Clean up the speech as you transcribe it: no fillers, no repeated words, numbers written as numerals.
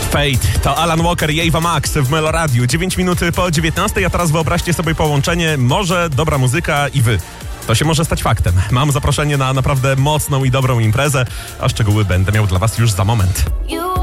Fate to Alan Walker i Ava Max w Meloradiu. 9 minut po 19, a teraz wyobraźcie sobie połączenie morze, dobra muzyka i wy. To się może stać faktem. Mam zaproszenie na naprawdę mocną i dobrą imprezę, a szczegóły będę miał dla was już za moment.